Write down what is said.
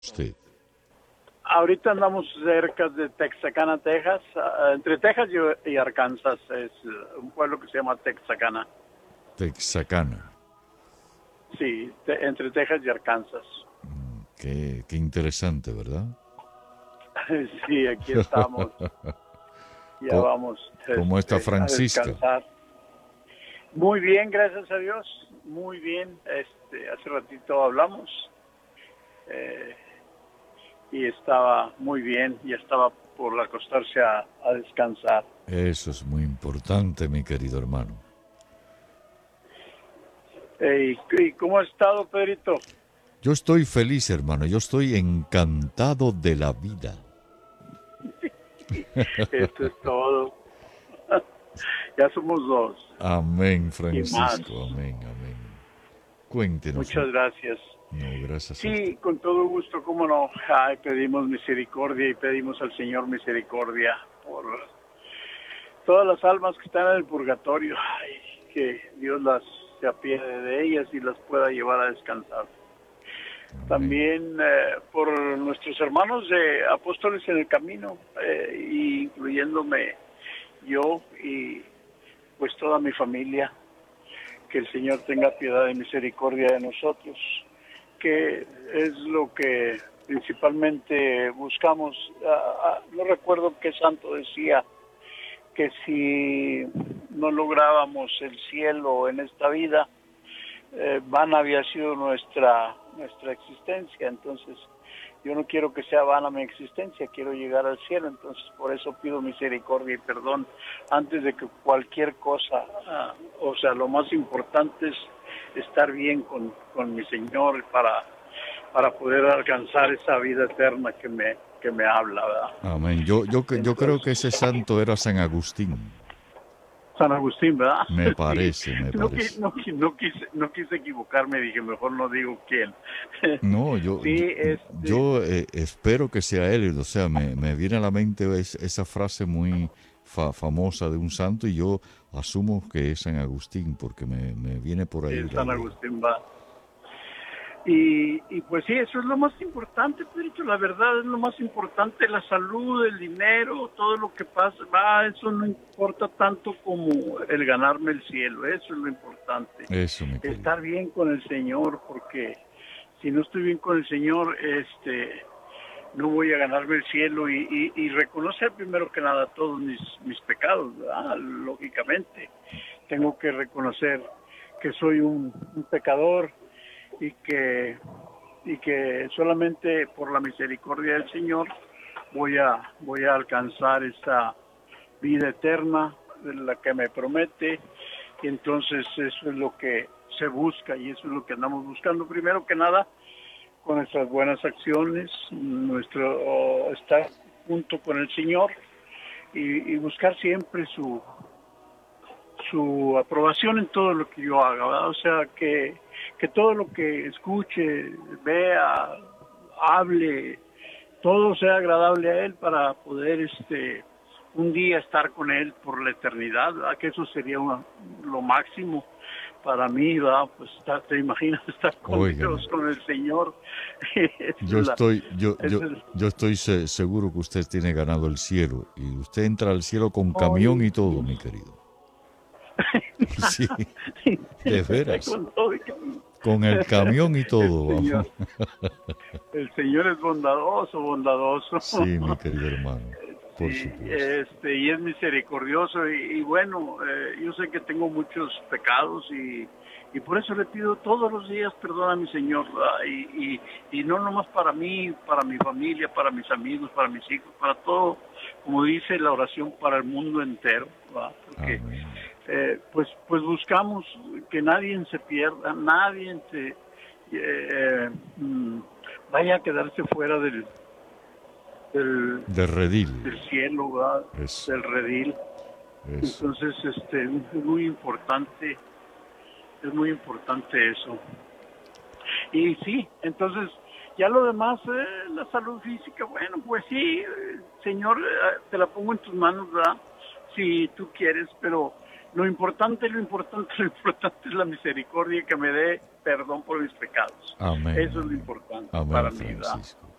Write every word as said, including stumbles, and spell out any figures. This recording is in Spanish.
Usted. Ahorita andamos cerca de Texarkana, Texas, uh, entre Texas y, y Arkansas, es uh, un pueblo que se llama Texarkana. Texarkana. Sí, te, entre Texas y Arkansas. Mm, qué, qué interesante, ¿verdad? Sí, aquí estamos. Ya ¿Cómo, vamos cómo está este, a Francisca? descansar. Muy bien, gracias a Dios. Muy bien. Este, hace ratito hablamos. Eh, y estaba muy bien, y estaba por acostarse a, a descansar. Eso es muy importante, mi querido hermano. Eh, ¿y, ¿Y cómo ha estado, Pedrito? Yo estoy feliz, hermano. Yo estoy encantado de la vida. Esto es todo. Ya somos dos. Amén, Y más. Francisco. Amén, amén. Cuéntenos. Muchas gracias. No, gracias a Sí, usted. con todo gusto, cómo no. Ay, pedimos misericordia y pedimos al Señor misericordia por todas las almas que están en el purgatorio. Ay, que Dios las se apiade de ellas y las pueda llevar a descansar. Amén. También eh, por nuestros hermanos de Apóstoles en el Camino, eh, incluyéndome yo y pues toda mi familia. Que el Señor tenga piedad y misericordia de nosotros, que es lo que principalmente buscamos. Uh, uh, no recuerdo qué santo decía que si no lográbamos el cielo en esta vida, eh, vana había sido nuestra nuestra existencia. Entonces yo no quiero que sea vana mi existencia, quiero llegar al cielo. Entonces por eso pido misericordia y perdón antes de que cualquier cosa. Uh, o sea, lo más importante es estar bien con, con mi Señor para, para poder alcanzar esa vida eterna que me, que me habla, ¿verdad? Amén. Yo, yo, yo Entonces, creo que ese santo era San Agustín. San Agustín, ¿verdad? Me parece, Sí. me No, parece. no, no, quise, no quise equivocarme, dije, mejor no digo quién. No, yo, Sí, yo, este... yo, eh, espero que sea él. O sea, me, me viene a la mente es, esa frase muy fa- famosa de un santo y yo asumo que es San Agustín porque me, me viene por ahí Es la San idea. Agustín, va. Y, y pues sí, eso es lo más importante, Pedrito, la verdad es lo más importante, la salud, el dinero, todo lo que pasa, va, eso no importa tanto como el ganarme el cielo, eso es lo importante. Eso, mi querido. Estar bien con el Señor, porque si no estoy bien con el Señor, este, no voy a ganarme el cielo y, y, y reconocer primero que nada todos mis, mis pecados, ¿verdad? Lógicamente. Tengo que reconocer que soy un, un pecador, y que y que solamente por la misericordia del Señor voy a voy a alcanzar esa vida eterna de la que me promete. Y entonces eso es lo que se busca y eso es lo que andamos buscando primero que nada con nuestras buenas acciones, nuestro estar junto con el Señor y, y buscar siempre su su aprobación en todo lo que yo haga, ¿verdad? O sea, que, que todo lo que escuche, vea, hable, todo sea agradable a Él para poder este un día estar con Él por la eternidad, ¿verdad? Que eso sería una, lo máximo para mí, ¿verdad? Pues está, te imaginas estar con Óigame, Dios, con el Señor. yo es la, estoy, yo, yo, es yo estoy se- seguro que usted tiene ganado el cielo y usted entra al cielo con camión el, y todo, mi querido. Sí, de veras. con todo, Con el camión y todo, el Señor, vamos. el Señor es bondadoso, bondadoso. Sí, mi querido hermano, por Sí, supuesto. este, y es misericordioso y, y bueno, eh, yo sé que tengo muchos pecados y, y por eso le pido todos los días perdón a mi Señor, ¿verdad? y, y, y no nomás para mí, para mi familia, para mis amigos, para mis hijos, para todo, como dice la oración, para el mundo entero, ¿verdad? Porque Amén. eh, pues pues buscamos que nadie se pierda, nadie se eh, mm, vaya a quedarse fuera del del, De redil. del cielo, ¿verdad? Eso, Del redil. eso. Entonces, este, es muy importante, es muy importante eso. Y sí, entonces, ya lo demás, eh, la salud física, bueno, pues sí, eh, Señor, eh, te la pongo en tus manos, ¿verdad? Si tú quieres, pero lo importante, lo importante, lo importante es la misericordia que me dé perdón por mis pecados. Amén. Eso es lo importante Amén, para mí, ¿verdad? Francisco.